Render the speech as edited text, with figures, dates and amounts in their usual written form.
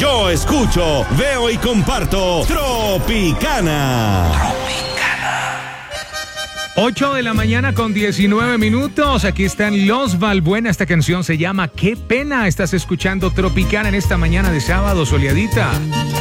Yo escucho, veo y comparto Tropicana. 8 de la mañana con 19 minutos. Aquí están Los Balbuena. Esta canción se llama Qué pena. Estás escuchando Tropicana en esta mañana de sábado soleadita.